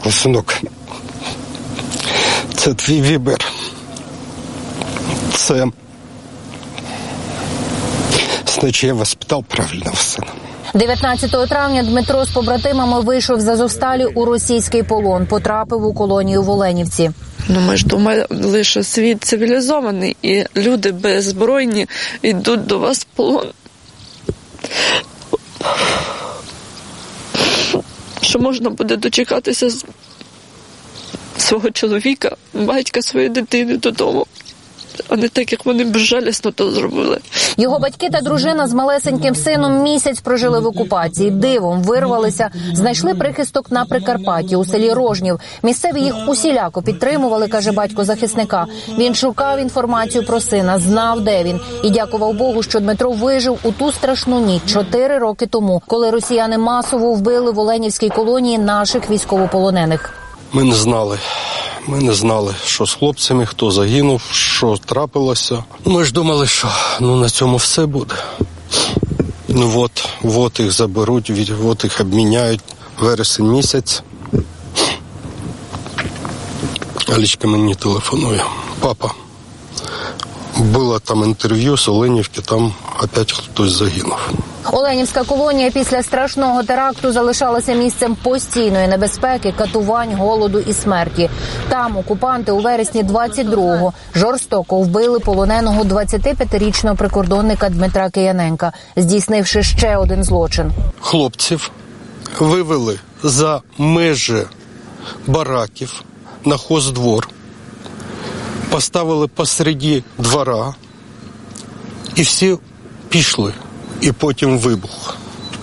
сказав: синок, це твій вибір. Це, значить, я воспитав правильного сина. 19 травня Дмитро з побратимами вийшов з Азовсталі у російський полон, потрапив у колонію в Оленівці. Ми ж думали, що світ цивілізований і люди беззбройні йдуть до вас в полон. Що можна буде дочекатися свого чоловіка, батька своєї дитини додому, а не так, як вони безжалісно то зробили. Його батьки та дружина з малесеньким сином місяць прожили в окупації. Дивом вирвалися, знайшли прихисток на Прикарпатті, у селі Рожнів. Місцеві їх усіляко підтримували, каже батько захисника. Він шукав інформацію про сина, знав, де він. І дякував Богу, що Дмитро вижив у ту страшну ніч 4 роки тому, коли росіяни масово вбили в Оленівській колонії наших військовополонених. Ми не знали, що з хлопцями, хто загинув, що трапилося. Ми ж думали, що на цьому все буде. От їх заберуть, от їх обміняють. Вересень місяць. Алічка мені телефонує: папа, було там інтерв'ю з Оленівки, там опять хтось загинув. Оленівська колонія після страшного теракту залишалася місцем постійної небезпеки, катувань, голоду і смерті. Там окупанти у вересні 22-го жорстоко вбили полоненого 25-річного прикордонника Дмитра Кияненка, здійснивши ще один злочин. Хлопців вивели за межі бараків на хоздвор, поставили посереді двора і всі пішли. І потім вибух.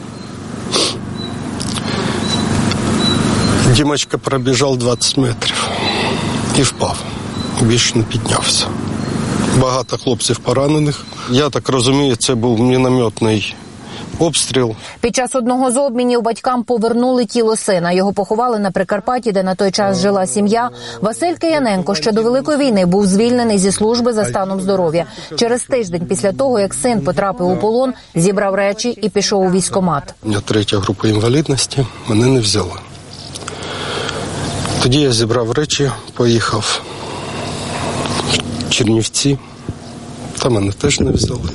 Дімочка пробіжав 20 метрів і впав. Більше не піднявся. Багато хлопців поранених. Я так розумію, це був мінометний обстріл. Під час одного з обмінів батькам повернули тіло сина. Його поховали на Прикарпатті, де на той час жила сім'я. Василь Кияненко ще до Великої війни був звільнений зі служби за станом здоров'я. Через тиждень після того, як син потрапив у полон, зібрав речі і пішов у військкомат. У мене 3-я група інвалідності, мене не взяли. Тоді я зібрав речі, поїхав в Чернівці, там мене теж не взяли.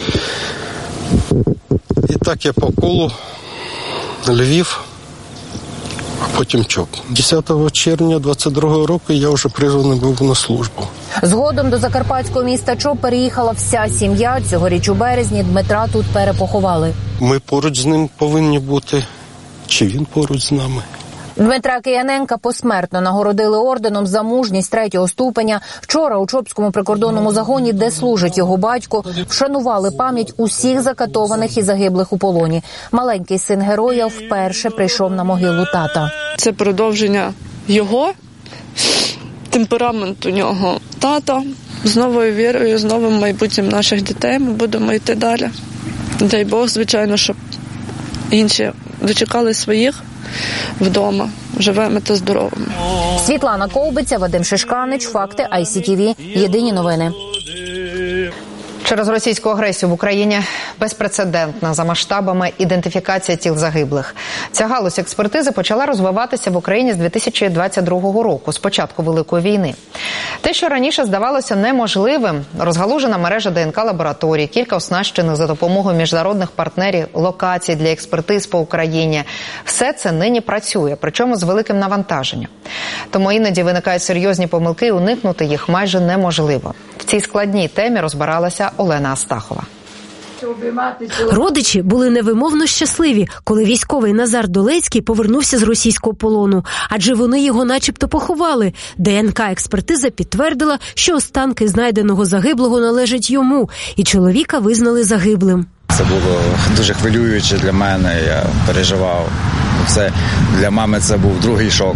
І так я по колу Львів, а потім ЧОП. 10 червня 22-го року я вже призваний був на службу. Згодом до закарпатського міста Чоп переїхала вся сім'я. Цьогоріч у березні Дмитра тут перепоховали. Ми поруч з ним повинні бути, чи він поруч з нами. Дмитра Кияненка посмертно нагородили орденом за мужність 3-го ступеня. Вчора у Чопському прикордонному загоні, де служить його батько, вшанували пам'ять усіх закатованих і загиблих у полоні. Маленький син героя вперше прийшов на могилу тата. Це продовження його, темперамент у нього тата. З новою вірою, з новим майбутнім наших дітей ми будемо йти далі. Дай Бог, звичайно, щоб інші дочекали своїх вдома, живими та здоровими. Світлана Ковбиця, Вадим Шишканич, Факти ICTV. Єдині новини. Через російську агресію в Україні безпрецедентна за масштабами ідентифікація тіл загиблих. Ця галузь експертизи почала розвиватися в Україні з 2022 року, з початку Великої війни. Те, що раніше здавалося неможливим, розгалужена мережа ДНК-лабораторій, кілька оснащених за допомогою міжнародних партнерів локацій для експертиз по Україні – все це нині працює, причому з великим навантаженням. Тому іноді виникають серйозні помилки, і уникнути їх майже неможливо. В цій складній темі розбиралася Олена Астахова. Родичі були невимовно щасливі, коли військовий Назар Долецький повернувся з російського полону. Адже вони його начебто поховали. ДНК-експертиза підтвердила, що останки знайденого загиблого належать йому. І чоловіка визнали загиблим. Це було дуже хвилююче для мене, я переживав. Це для мами це був другий шок.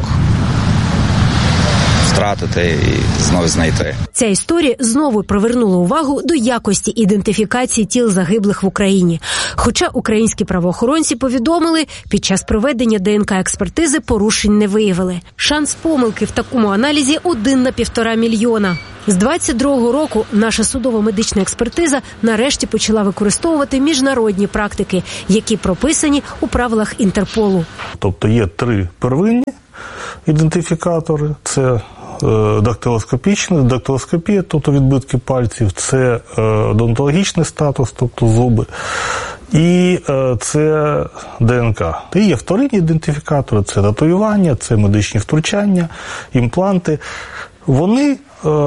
Втратити і знову знайти. Ця історія знову привернула увагу до якості ідентифікації тіл загиблих в Україні. Хоча українські правоохоронці повідомили, під час проведення ДНК-експертизи порушень не виявили. Шанс помилки в такому аналізі 1 на 1,5 мільйона. З 22-го року наша судово-медична експертиза нарешті почала використовувати міжнародні практики, які прописані у правилах Інтерполу. Тобто є 3 первинні ідентифікатори, це дактилоскопія, тобто відбитки пальців, це одонтологічний статус, тобто зуби, і це ДНК. І є вторинні ідентифікатори, це татуювання, це медичні втручання, імпланти. Вони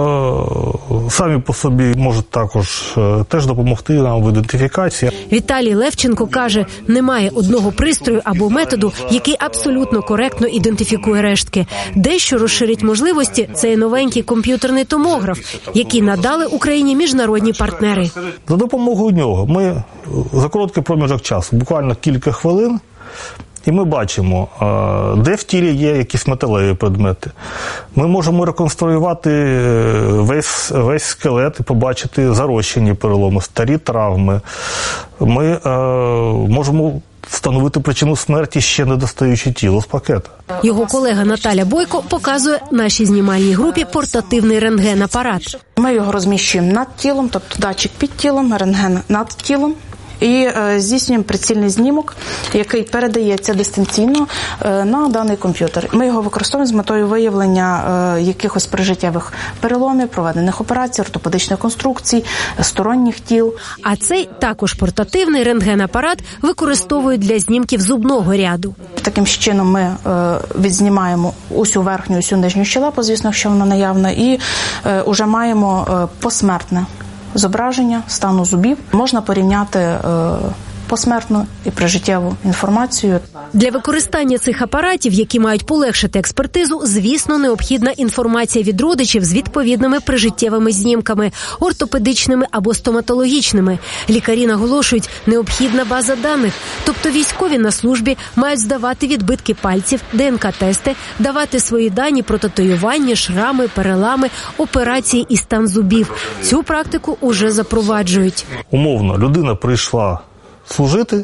самі по собі можуть також теж допомогти нам в ідентифікації. Віталій Левченко каже, немає одного пристрою або методу, який абсолютно коректно ідентифікує рештки. Дещо розширить можливості – це новенький комп'ютерний томограф, який надали Україні міжнародні партнери. За допомогою нього ми за короткий проміжок часу, буквально кілька хвилин, і ми бачимо, де в тілі є якісь металеві предмети. Ми можемо реконструювати весь скелет і побачити зарощені переломи, старі травми. Ми можемо встановити причину смерті, ще не достаючи тіло з пакета. Його колега Наталя Бойко показує нашій знімальній групі портативний рентген-апарат. Ми його розміщуємо над тілом, тобто датчик під тілом, рентген над тілом. І здійснюємо прицільний знімок, який передається дистанційно на даний комп'ютер. Ми його використовуємо з метою виявлення якихось прижиттєвих переломів, проведених операцій, ортопедичних конструкцій, сторонніх тіл. А цей також портативний рентген-апарат використовують для знімків зубного ряду. Таким чином ми відзнімаємо усю верхню, усю нижню щелепу, звісно, якщо вона наявна, і вже маємо посмертне зображення стану зубів. Можна порівняти посмертну і прижиттєву інформацію. Для використання цих апаратів, які мають полегшити експертизу, звісно, необхідна інформація від родичів з відповідними прижиттєвими знімками, ортопедичними або стоматологічними. Лікарі наголошують, необхідна база даних, тобто військові на службі мають здавати відбитки пальців, ДНК-тести, давати свої дані про татуювання, шрами, перелами, операції і стан зубів. Цю практику уже запроваджують. Умовно, людина прийшла служити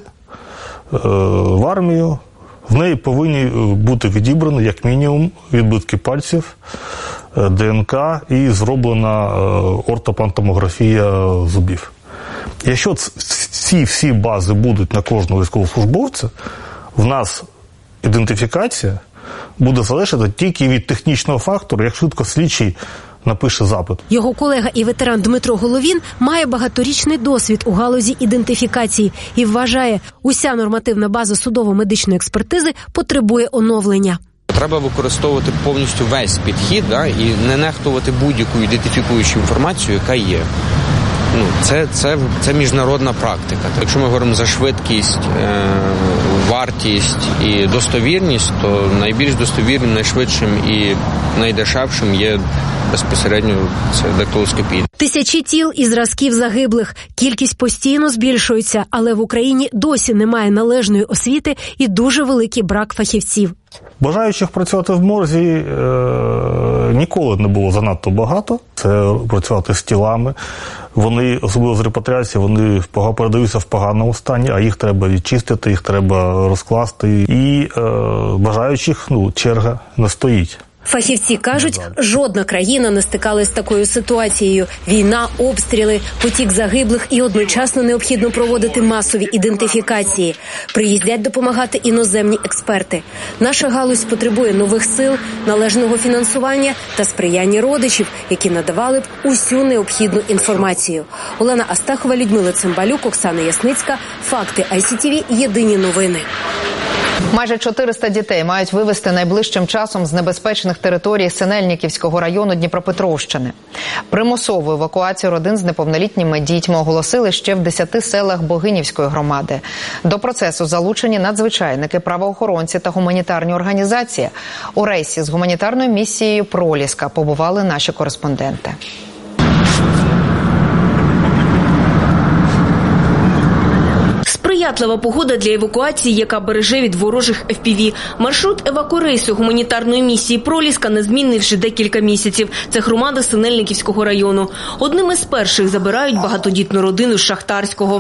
в армію, в неї повинні бути відібрані, як мінімум, відбитки пальців, ДНК і зроблена ортопантомографія зубів. Якщо ці всі бази будуть на кожного військовослужбовця, в нас ідентифікація буде залежати тільки від технічного фактору, як швидко слідчий напише запит. Його колега і ветеран Дмитро Головін має багаторічний досвід у галузі ідентифікації і вважає, уся нормативна база судово-медичної експертизи потребує оновлення. Треба використовувати повністю весь підхід, і не нехтувати будь-яку ідентифікуючу інформацію, яка є. Це міжнародна практика. Якщо ми говоримо за швидкість, вартість і достовірність, то найбільш достовірним, найшвидшим і найдешевшим є безпосередньо це дактилоскопія. Тисячі тіл і зразків загиблих. Кількість постійно збільшується, але в Україні досі немає належної освіти і дуже великий брак фахівців. Бажаючих працювати в морзі ніколи не було занадто багато. Це працювати з тілами. Вони, особливо з репатріації, вони передаються в поганому стані, а їх треба відчистити, їх треба розкласти. І бажаючих, черга не стоїть. Фахівці кажуть, жодна країна не стикалась з такою ситуацією. Війна, обстріли, потік загиблих і одночасно необхідно проводити масові ідентифікації. Приїздять допомагати іноземні експерти. Наша галузь потребує нових сил, належного фінансування та сприяння родичів, які надавали б усю необхідну інформацію. Олена Астахова, Людмила Цимбалюк, Оксана Ясницька. Факти ICTV. Єдині новини. Майже 400 дітей мають вивезти найближчим часом з небезпечних територій Синельниківського району Дніпропетровщини. Примусову евакуацію родин з неповнолітніми дітьми оголосили ще в 10 селах Богинівської громади. До процесу залучені надзвичайники, правоохоронці та гуманітарні організації. У рейсі з гуманітарною місією «Проліска» побували наші кореспонденти. Сприятлива погода для евакуації, яка береже від ворожих FPV. Маршрут евакурейсу гуманітарної місії «Проліска» незмінний вже декілька місяців. Це громада Синельниківського району. Одним із перших забирають багатодітну родину з Шахтарського.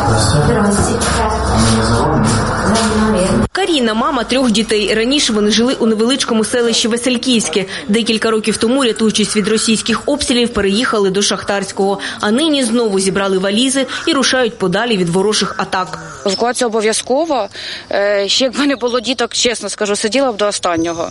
Каріна – мама 3 дітей. Раніше вони жили у невеличкому селищі Васильківське. Декілька років тому, рятуючись від російських обстрілів, переїхали до Шахтарського. А нині знову зібрали валізи і рушають подалі від ворожих атак. Евакуація обов'язкова. Ще якби не було діток, чесно скажу, сиділа б до останнього.